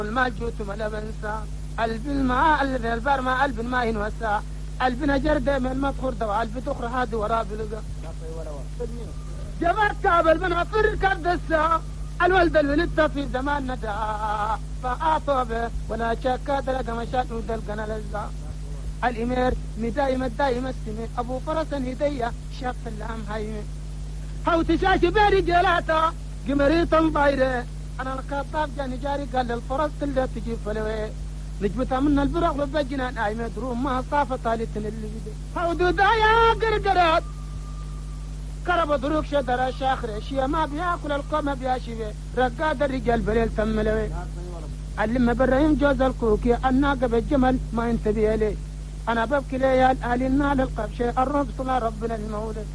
ما جوت ما بنسى قلب الماء البر ما قلب ما ينوسى قلبنا جردة من مطخور دوا قلب تخرى هادي ورا بلقى جمعت كابل من عطر كردسة الولد الولد في زمان ندى فأعطوبه ولا شكا دلق مشاك ودلقنا لزا الإمير مداي مسمي أبو فرس هدية شاق اللهم هايمي هاو تشاشي برجالاتا قمريطا بايرة أنا الخطاب جاني جاري قال للفرس اللي تجيب فلوي نجبتها من البرق وبجنا نايمة دروم ما صافة طالتن اللي بدي هاو دودايا قرقرات كرب دروك شدر الشاخر اشياء ما بياكل القوم بياشي رقاد الرجال بليل تملوي علم برايم جوز الكوكي الناقة بالجمل ما ينتبه لي انا ببكي ليال النا للقبشة الرب صلى ربنا المولد